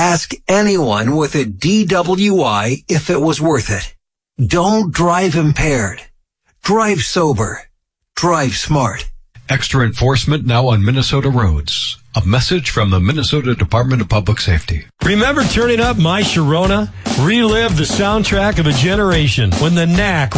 Ask anyone with a DWI if it was worth it. Don't drive impaired. Drive sober. Drive smart. Extra enforcement now on Minnesota roads. A message from the Minnesota Department of Public Safety. Remember turning up My Sharona? Relive the soundtrack of a generation when the Knack